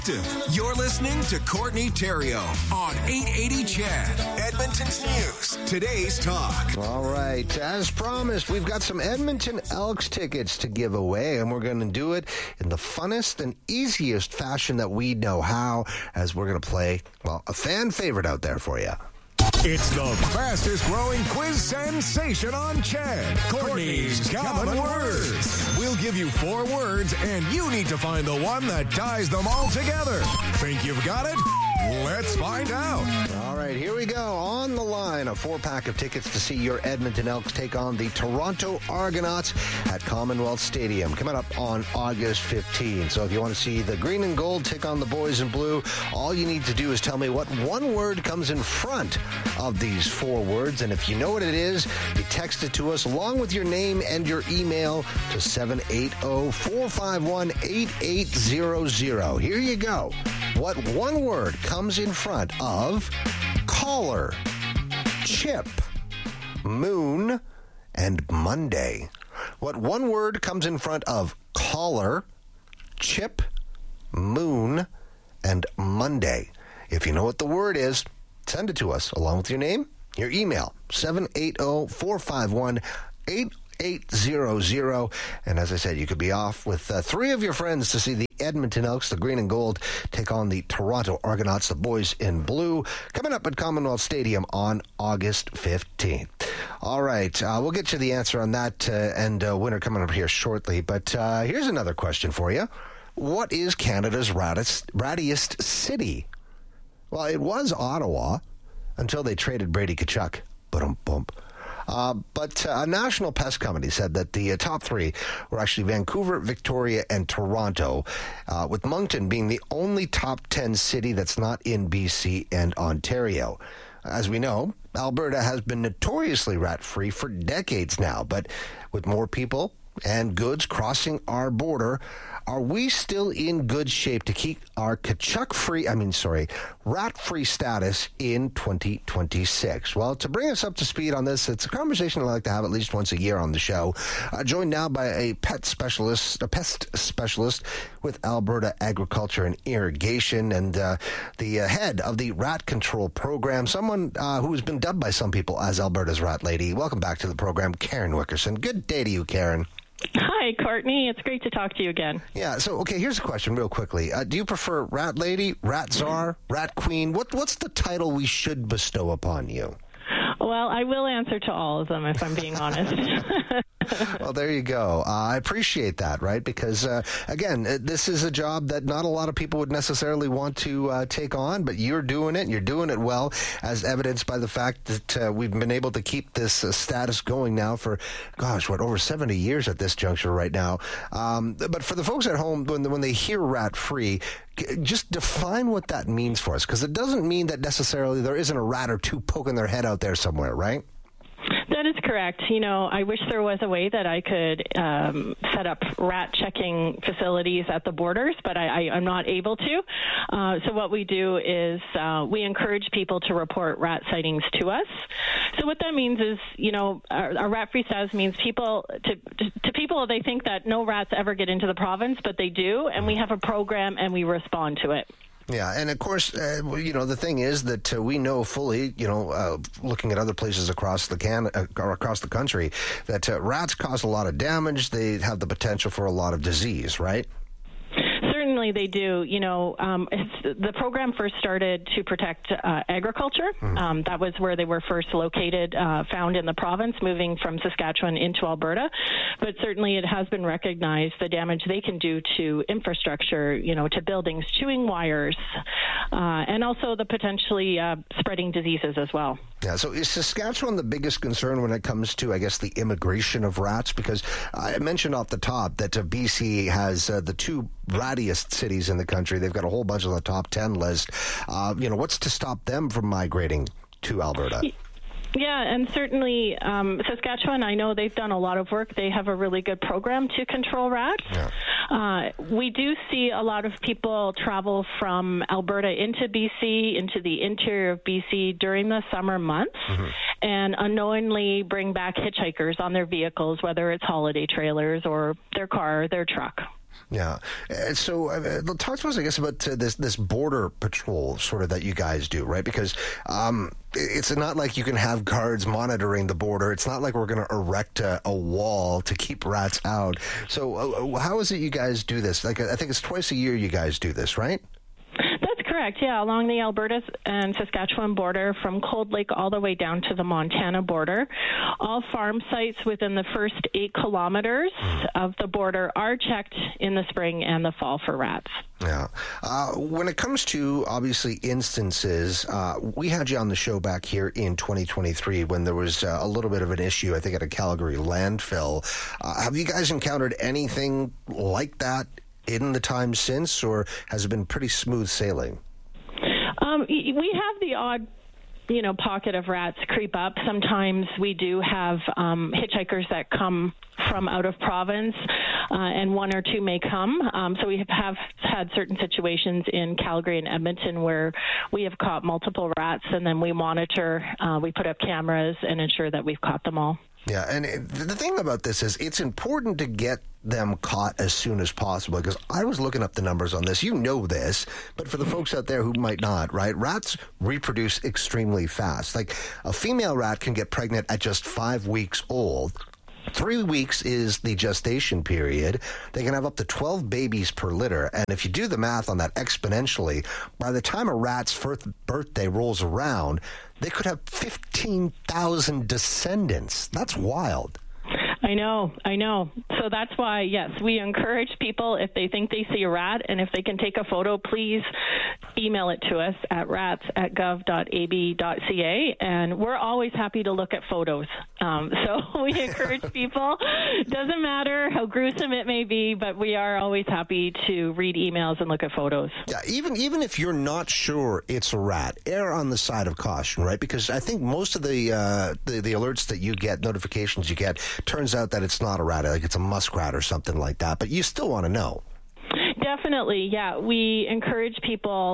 You're listening to Courtney Theriault on 880 CHED, Edmonton's News. Today's talk. All right. As promised, we've got some Edmonton Elks tickets to give away, and we're going to do it in the funnest and easiest fashion that we know how, as we're going to play, well, a fan favorite out there for you. It's the fastest growing quiz sensation on CHED. Courtney's Common Words. We'll give you 4 words, and you need to find the one that ties them all together. Think you've got it? Let's find out. All right, here we go. On the line, a 4-pack of tickets to see your Edmonton Elks take on the Toronto Argonauts at Commonwealth Stadium, coming up on August 15. So if you want to see the green and gold take on the boys in blue, all you need to do is tell me what one word comes in front of these 4 words. And if you know what it is, you text it to us along with your name and your email to 780-451-8800. Here you go. What one word comes in front of caller, chip, moon, and Monday? What one word comes in front of caller, chip, moon, and Monday? If you know what the word is, send it to us along with your name, your email, 780-451-8800. And as I said, you could be off with 3 of your friends to see the Edmonton Elks, the green and gold, take on the Toronto Argonauts, the boys in blue, coming up at Commonwealth Stadium on August 15th. All right, we'll get you the answer on that and winner coming up here shortly. But here's another question for you. What is Canada's rattiest city? Well, it was Ottawa until they traded Brady Tkachuk. But a national pest company said that the top 3 were actually Vancouver, Victoria, and Toronto, with Moncton being the only top 10 city that's not in BC and Ontario. As we know, Alberta has been notoriously rat-free for decades now, but with more people and goods crossing our border, are we still in good shape to keep our rat-free status in 2026? Well, to bring us up to speed on this, it's a conversation I like to have at least once a year on the show. Joined now by a pest specialist with Alberta Agriculture and Irrigation, and the head of the rat control program, someone who has been dubbed by some people as Alberta's rat lady. Welcome back to the program, Karen Wickerson. Good day to you, Karen. Hi, Courtney. It's great to talk to you again. Yeah, so, okay, here's a question real quickly. Do you prefer Rat Lady, Rat Czar, Rat Queen? What's the title we should bestow upon you? Well, I will answer to all of them, if I'm being honest. Well, there you go. I appreciate that, right? Because, again, this is a job that not a lot of people would necessarily want to take on, but you're doing it, and you're doing it well, as evidenced by the fact that we've been able to keep this status going now for, over 70 years at this juncture right now. But for the folks at home, when they hear rat-free, just define what that means for us, because it doesn't mean that necessarily there isn't a rat or 2 poking their head out there somewhere, right? That is correct. I wish there was a way that I could set up rat checking facilities at the borders, but I'm not able to. So what we do is we encourage people to report rat sightings to us. So what that means is, our rat-free status means people, they think that no rats ever get into the province, but they do, and we have a program and we respond to it. Yeah, and of course, the thing is that we know fully, looking at other places across the country, that rats cause a lot of damage. They have the potential for a lot of disease, right? Certainly they do. The program first started to protect agriculture. That was where they were first located, found in the province, moving from Saskatchewan into Alberta. But certainly it has been recognized the damage they can do to infrastructure, to buildings, chewing wires, and also the potentially spreading diseases as well. Yeah, so is Saskatchewan the biggest concern when it comes to, I guess, the immigration of rats? Because I mentioned off the top that BC has the 2 rattiest cities in the country. They've got a whole bunch on the top 10 list. What's to stop them from migrating to Alberta? Yeah, and certainly Saskatchewan, I know they've done a lot of work. They have a really good program to control rats. Yeah. We do see a lot of people travel from Alberta into BC, into the interior of BC during the summer months, and unknowingly bring back hitchhikers on their vehicles, whether it's holiday trailers or their car or their truck. Yeah. So talk to us, I guess, about this border patrol sort of that you guys do, right? Because it's not like you can have guards monitoring the border. It's not like we're going to erect a wall to keep rats out. So how is it you guys do this? Like, I think it's twice a year you guys do this, right? That's correct, yeah, along the Alberta and Saskatchewan border from Cold Lake all the way down to the Montana border. All farm sites within the first 8 kilometers of the border are checked in the spring and the fall for rats. Yeah. When it comes to, obviously, instances, we had you on the show back here in 2023 when there was a little bit of an issue, I think, at a Calgary landfill. Have you guys encountered anything like that in the time since, or has it been pretty smooth sailing? We have the odd pocket of rats creep up. Sometimes we do have hitchhikers that come from out of province, and 1 or 2 may come. So we have had certain situations in Calgary and Edmonton where we have caught multiple rats, and then we monitor, we put up cameras and ensure that we've caught them all. Yeah, and the thing about this is it's important to get them caught as soon as possible, because I was looking up the numbers on this. You know this, but for the folks out there who might not, right? Rats reproduce extremely fast. Like, a female rat can get pregnant at just 5 weeks old. 3 weeks is the gestation period. They can have up to 12 babies per litter. And if you do the math on that exponentially, by the time a rat's first birthday rolls around, they could have 15,000 descendants. That's wild. I know. So that's why, yes, we encourage people, if they think they see a rat and if they can take a photo, please email it to us at rats@gov.ab.ca, and we're always happy to look at photos. So we encourage people, doesn't matter how gruesome it may be, but we are always happy to read emails and look at photos. Yeah, even if you're not sure it's a rat, err on the side of caution, right? Because I think most of the alerts that you get, notifications you get, turns out that it's not a rat, like it's a muskrat or something like that, but you still want to know. Definitely, yeah. We encourage people,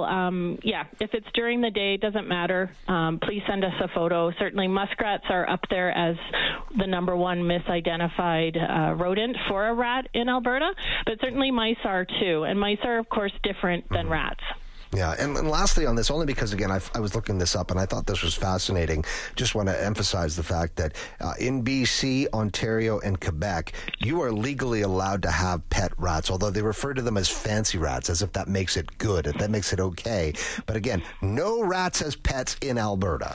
if it's during the day, it doesn't matter. Please send us a photo. Certainly muskrats are up there as the number one misidentified rodent for a rat in Alberta, but certainly mice are too. And mice are, of course, different than rats. Yeah, and lastly on this, only because, again, I was looking this up and I thought this was fascinating. Just want to emphasize the fact that in BC, Ontario, and Quebec, you are legally allowed to have pet rats, although they refer to them as fancy rats, as if that makes it good, that makes it okay. But again, no rats as pets in Alberta.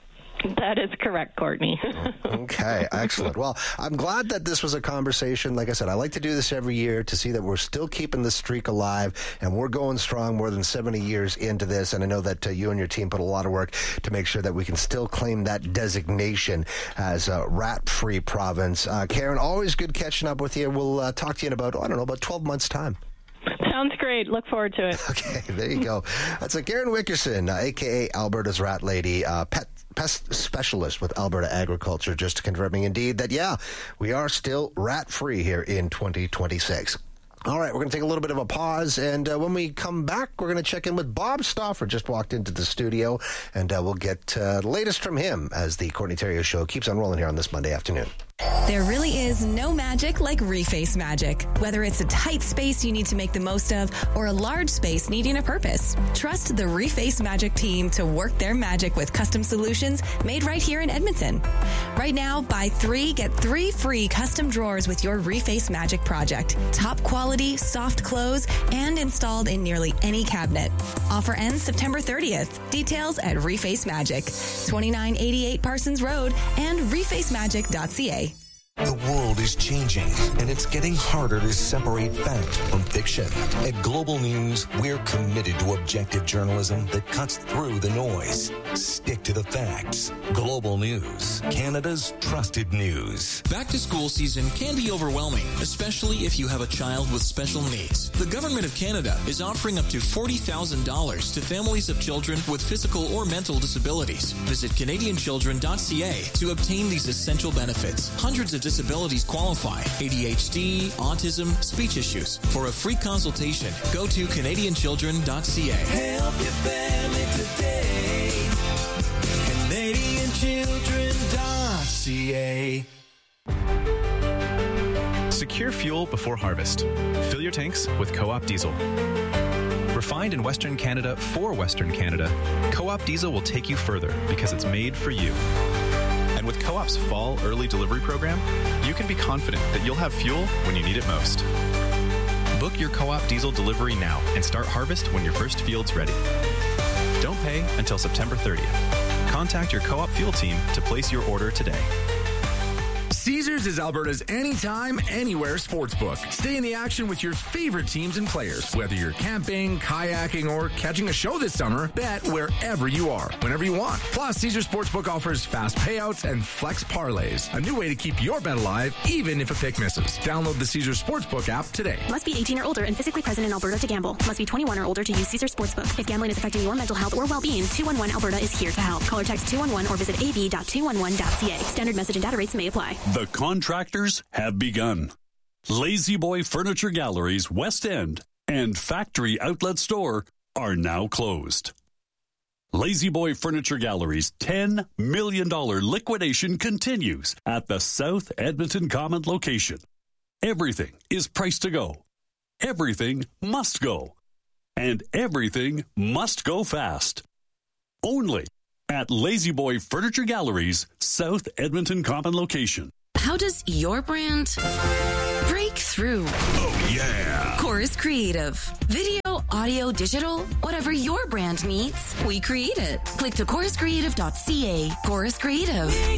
That is correct, Courtney. Okay, excellent. Well, I'm glad that this was a conversation. Like I said, I like to do this every year to see that we're still keeping the streak alive, and we're going strong more than 70 years into this. And I know that you and your team put a lot of work to make sure that we can still claim that designation as a rat-free province. Karen, always good catching up with you. We'll talk to you in about 12 months' time. Sounds great. Look forward to it. Okay, there you go. That's Karen Wickerson, a.k.a. Alberta's Rat Lady, pest specialist with Alberta Agriculture, just confirming indeed that, we are still rat-free here in 2026. All right, we're going to take a little bit of a pause, and when we come back, we're going to check in with Bob Stauffer. Just walked into the studio, and we'll get the latest from him as the Courtney Theriault Show keeps on rolling here on this Monday afternoon. There really is no magic like Reface Magic. Whether it's a tight space you need to make the most of or a large space needing a purpose, trust the Reface Magic team to work their magic with custom solutions made right here in Edmonton. Right now, buy 3, get 3 free custom drawers with your Reface Magic project. Top quality, soft close, and installed in nearly any cabinet. Offer ends September 30th. Details at Reface Magic, 2988 Parsons Road and refacemagic.ca. The world is changing, and it's getting harder to separate fact from fiction. At Global News, we're committed to objective journalism that cuts through the noise. Stick to the facts. Global News, Canada's trusted news. Back to school season can be overwhelming, especially if you have a child with special needs. The Government of Canada is offering up to $40,000 to families of children with physical or mental disabilities. Visit CanadianChildren.ca to obtain these essential benefits. Hundreds of disabilities qualify: ADHD, autism, speech issues. For a free consultation, go to CanadianChildren.ca. Help your family today. CanadianChildren.ca. Secure fuel before harvest. Fill your tanks with Co-op Diesel. Refined in Western Canada for Western Canada, Co-op Diesel will take you further because it's made for you. And with Co-op's fall early delivery program, you can be confident that you'll have fuel when you need it most. Book your Co-op Diesel delivery now and start harvest when your first field's ready. Don't pay until September 30th. Contact your Co-op fuel team to place your order today. Caesars is Alberta's anytime, anywhere sportsbook. Stay in the action with your favorite teams and players. Whether you're camping, kayaking, or catching a show this summer, bet wherever you are, whenever you want. Plus, Caesars Sportsbook offers fast payouts and flex parlays. A new way to keep your bet alive, even if a pick misses. Download the Caesars Sportsbook app today. Must be 18 or older and physically present in Alberta to gamble. Must be 21 or older to use Caesars Sportsbook. If gambling is affecting your mental health or well-being, 211 Alberta is here to help. Call or text 211 or visit ab.211.ca. Standard message and data rates may apply. The contractors have begun. Lazy Boy Furniture Galleries West End and Factory Outlet Store are now closed. Lazy Boy Furniture Galleries' $10 million liquidation continues at the South Edmonton Common location. Everything is priced to go. Everything must go. And everything must go fast. Only at Lazy Boy Furniture Galleries' South Edmonton Common location. How does your brand break through? Oh, yeah. Chorus Creative. Video, audio, digital, whatever your brand needs, we create it. Click to choruscreative.ca. Chorus Creative.